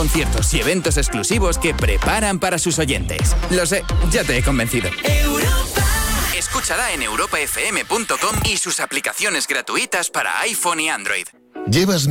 conciertos y eventos exclusivos que preparan para sus oyentes. Lo sé, ya te he convencido. Europa. Escúchala en europafm.com y sus aplicaciones gratuitas para iPhone y Android. ¿Llevas